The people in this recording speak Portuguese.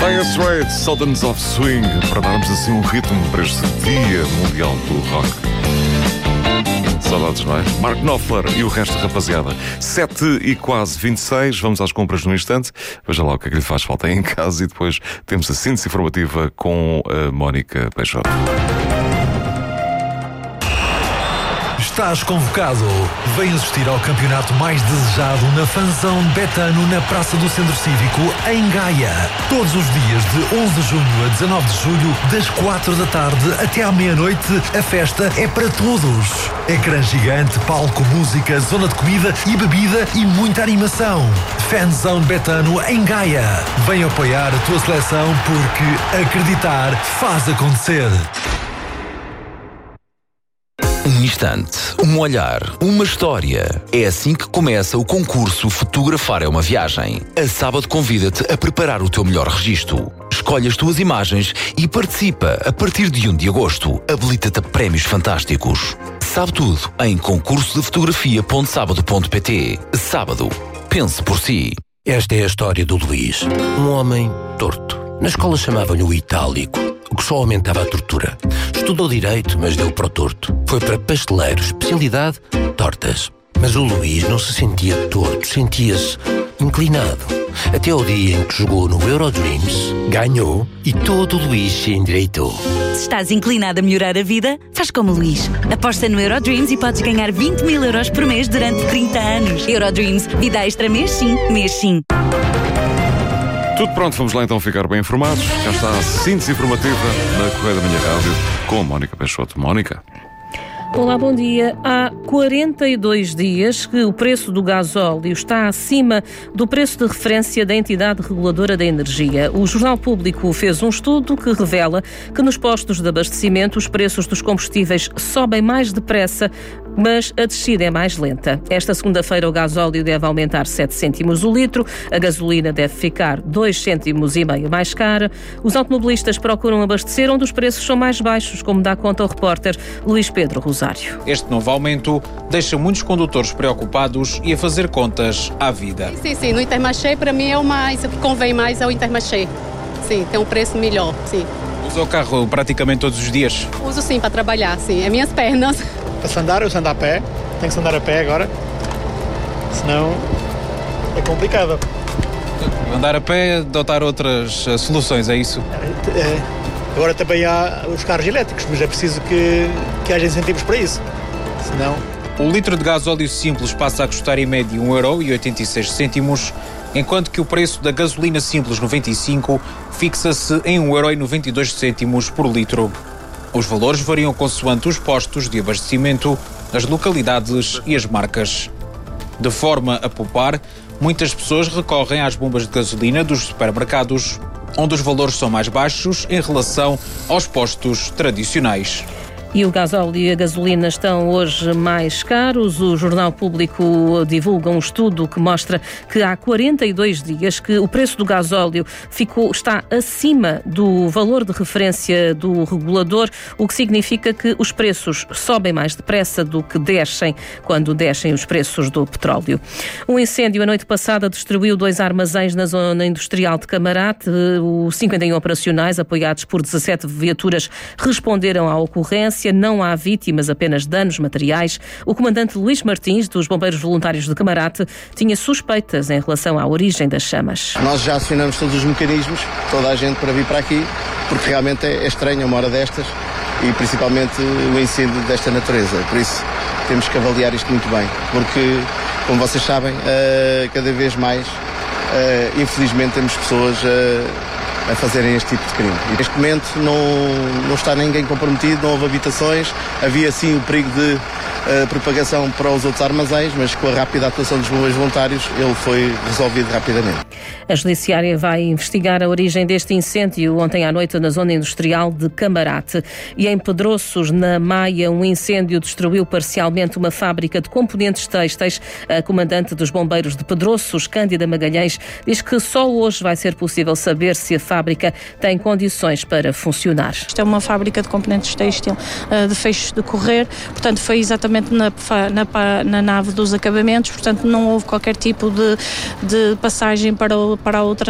Dire Straits, Sultans of Swing, para darmos assim um ritmo para este Dia Mundial do Rock. Saudades, não é? Mark Knopfler e o resto da rapaziada. 7h26, vamos às compras no instante. Veja lá o que é que lhe faz falta em casa e depois temos a síntese informativa com a Mónica Peixoto. Estás convocado. Vem assistir ao campeonato mais desejado na Fanzão Betano na Praça do Centro Cívico, em Gaia. Todos os dias de 11 de junho a 19 de julho, das 4 da tarde até à meia-noite, a festa é para todos. Ecrã gigante, palco, música, zona de comida e bebida e muita animação. Fanzão Betano em Gaia. Vem apoiar a tua seleção porque acreditar faz acontecer. Um instante, um olhar, uma história. É assim que começa o concurso Fotografar é uma Viagem. A Sábado convida-te a preparar o teu melhor registro. Escolhe as tuas imagens e participa a partir de 1 de agosto. Habilita-te a prémios fantásticos. Sabe tudo em concursodefotografia.sábado.pt. Sábado, pense por si. Esta é a história do Luís, um homem torto. Na escola chamavam-lhe o itálico, o que só aumentava a tortura. Estudou Direito, mas deu para o torto. Foi para pasteleiro, especialidade, tortas. Mas o Luís não se sentia torto, sentia-se inclinado. Até ao dia em que jogou no Eurodreams, ganhou e todo o Luís se endireitou. Se estás inclinado a melhorar a vida, faz como o Luís. Aposta no Eurodreams e podes ganhar 20.000 euros por mês durante 30 anos. Eurodreams, vida extra mês sim, mês sim. Tudo pronto, vamos lá então ficar bem informados. Já está a síntese informativa na Correia da Manhã Rádio com a Mónica Peixoto. Mónica. Olá, bom dia. Há 42 dias que o preço do gasóleo está acima do preço de referência da entidade reguladora da energia. O Jornal Público fez um estudo que revela que nos postos de abastecimento os preços dos combustíveis sobem mais depressa, mas a descida é mais lenta. Esta segunda-feira o gasóleo deve aumentar 7 cêntimos o litro, a gasolina deve ficar 2,5 cêntimos mais cara. Os automobilistas procuram abastecer onde os preços são mais baixos, como dá conta o repórter Luís Pedro Rosário. Este novo aumento deixa muitos condutores preocupados e a fazer contas à vida. Sim, no Intermarché para mim é o mais, convém mais ao Intermarché. Sim, tem um preço melhor, sim. Usa o carro praticamente todos os dias? Uso sim, para trabalhar, sim, é minhas pernas. Para se andar, eu ando a pé, tenho que se andar a pé agora, senão é complicado. Andar a pé, adotar outras soluções, é isso? Agora também há os carros elétricos, mas é preciso que haja incentivos para isso, senão... O litro de gasóleo simples passa a custar em média 1,86€, enquanto que o preço da gasolina simples 95 fixa-se em 1,92€ por litro. Os valores variam consoante os postos de abastecimento, as localidades e as marcas. De forma a poupar, muitas pessoas recorrem às bombas de gasolina dos supermercados, onde os valores são mais baixos em relação aos postos tradicionais. E o gasóleo e a gasolina estão hoje mais caros. O Jornal Público divulga um estudo que mostra que há 42 dias que o preço do gasóleo está acima do valor de referência do regulador, o que significa que os preços sobem mais depressa do que descem quando descem os preços do petróleo. Um incêndio a noite passada destruiu 2 armazéns na zona industrial de Camarate. Os 51 operacionais, apoiados por 17 viaturas, responderam à ocorrência. Não há vítimas, apenas danos materiais. O comandante Luís Martins, dos Bombeiros Voluntários de Camarate, tinha suspeitas em relação à origem das chamas. Nós já acionamos todos os mecanismos, toda a gente para vir para aqui, porque realmente é estranho uma hora destas e principalmente o incêndio desta natureza. Por isso temos que avaliar isto muito bem, porque, como vocês sabem, cada vez mais, infelizmente, temos pessoas a fazerem este tipo de crime. E neste momento não está ninguém comprometido, não houve habitações, havia sim o perigo de propagação para os outros armazéns, mas com a rápida atuação dos bombeiros voluntários ele foi resolvido rapidamente. A Judiciária vai investigar a origem deste incêndio ontem à noite na zona industrial de Camarate. E em Pedroços, na Maia, um incêndio destruiu parcialmente uma fábrica de componentes têxteis. A comandante dos bombeiros de Pedroços, Cândida Magalhães, diz que só hoje vai ser possível saber se a fábrica tem condições para funcionar. Isto é uma fábrica de componentes têxtil de feixes de correr, portanto foi exatamente na nave dos acabamentos, portanto não houve qualquer tipo de passagem para outra